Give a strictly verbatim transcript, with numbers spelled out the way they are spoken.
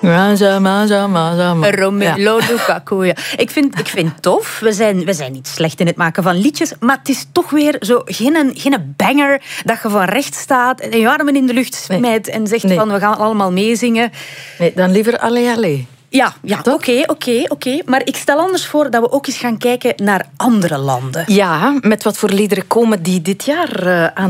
Mazama, zama, zama. Romelu Lukaku, ja. Ik vind, ik vind het tof. We zijn, we zijn niet slecht in het maken van liedjes, maar het is toch weer zo geen, geen banger dat je van recht staat en je armen in de lucht smijt en zegt Nee. van we gaan allemaal meezingen. Nee, dan liever allee, allee. Ja, ja oké, oké, oké. Maar ik stel anders voor dat we ook eens gaan kijken naar andere landen. Ja, met wat voor liederen komen die dit jaar uh, aan